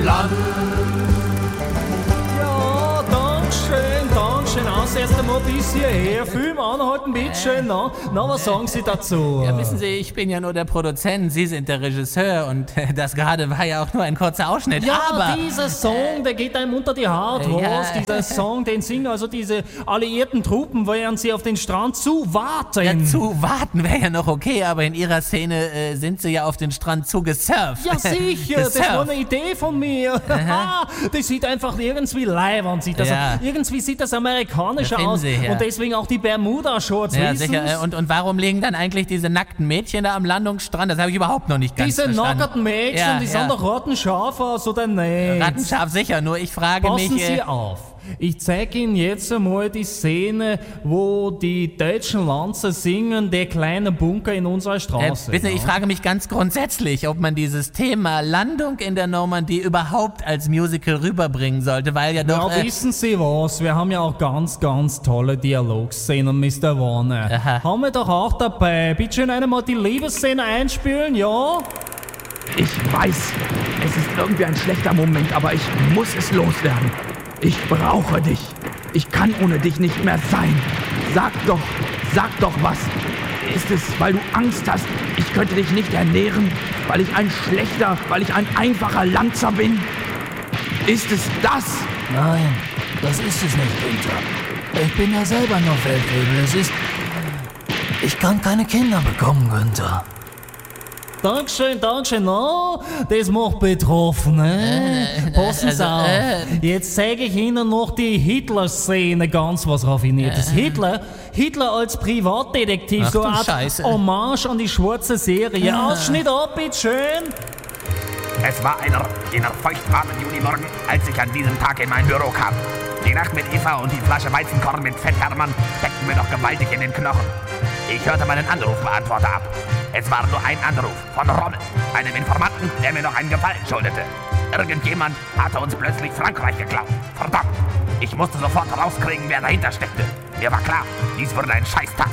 Land. Ja, Dankeschön, Dankeschön. Aus erst einmal bis hierher. Film anhalten, bitteschön. Na, was sagen Sie dazu? Ja, wissen Sie, ich bin ja nur der Produzent, Sie sind der Regisseur und das gerade war ja auch nur ein kurzer Ausschnitt. Ja, aber dieser Song, der geht einem unter die Haut, was? Dieser Song, den singen also diese alliierten Truppen, während sie auf den Strand zuwarten. Ja, zu warten wäre ja noch okay, aber in Ihrer Szene sind Sie ja auf den Strand zugesurft. Ja, sicher, das war eine Idee von mir. Das sieht einfach irgendwie leiwand, irgendwie sieht das amerikanischer aus. Und deswegen auch die Bermuda-Shorts, ja, sicher. Und warum liegen dann eigentlich diese nackten Mädchen da am Landungsstrand? Das habe ich überhaupt noch nicht ganz verstanden. Diese nackten Mädchen, die sahen doch rattenscharf aus, oder nicht? Rattenscharf sicher, nur ich frage mich... Passen Sie auf. Ich zeige Ihnen jetzt einmal die Szene, wo die deutschen Lanzer singen, der kleine Bunker in unserer Straße. Wissen Sie, ich frage mich ganz grundsätzlich, ob man dieses Thema Landung in der Normandie überhaupt als Musical rüberbringen sollte, weil ja doch... Ja, wissen Sie was, wir haben ja auch ganz, ganz tolle Dialogszenen, Mr. Warner. Haben wir doch auch dabei. Bitte schön einmal die Liebesszene einspielen, ja? Ich weiß, es ist irgendwie ein schlechter Moment, aber ich muss es loswerden. Ich brauche dich. Ich kann ohne dich nicht mehr sein. Sag doch was. Ist es, weil du Angst hast, ich könnte dich nicht ernähren, weil ich ein einfacher Lanzer bin? Ist es das? Nein, das ist es nicht, Günther. Ich bin ja selber nur Feldwebel. Ich kann keine Kinder bekommen, Günther. Dankeschön, no, das macht betroffen, ne? Passen Sie auf. Jetzt zeige ich Ihnen noch die Hitler-Szene, ganz was Raffiniertes. Hitler als Privatdetektiv, so eine Art Hommage an die schwarze Serie. Ausschnitt ab, bitteschön. Es war jener feuchtwarmen Junimorgen, als ich an diesem Tag in mein Büro kam. Die Nacht mit Eva und die Flasche Weizenkorn mit Fetthermann steckten mir noch gewaltig in den Knochen. Ich hörte meinen Anrufbeantworter ab. Es war nur ein Anruf von Rommel, einem Informanten, der mir noch einen Gefallen schuldete. Irgendjemand hatte uns plötzlich Frankreich geklaut. Verdammt! Ich musste sofort rauskriegen, wer dahinter steckte. Mir war klar, dies wurde ein Scheißtag.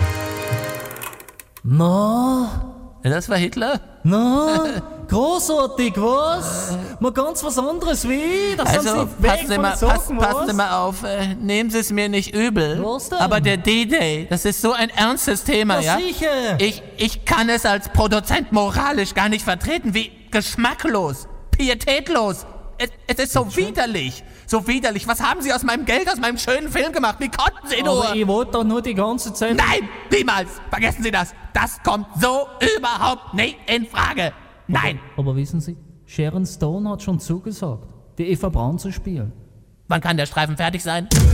Das war Hitler? Großartig, was? Mal ganz was anderes wie? Das also, passen Sie mal auf, nehmen Sie es mir nicht übel. Was denn? Aber der D-Day, das ist so ein ernstes Thema, ja? Sicher. Ich kann es als Produzent moralisch gar nicht vertreten, wie geschmacklos, pietätlos. Es ist so widerlich. So widerlich. Was haben Sie aus meinem Geld, aus meinem schönen Film gemacht? Wie konnten Sie nur? Aber ich wollte doch nur die ganze Zeit... Nein, niemals. Vergessen Sie das. Das kommt so überhaupt nicht in Frage. Nein. Aber wissen Sie, Sharon Stone hat schon zugesagt, die Eva Braun zu spielen. Wann kann der Streifen fertig sein?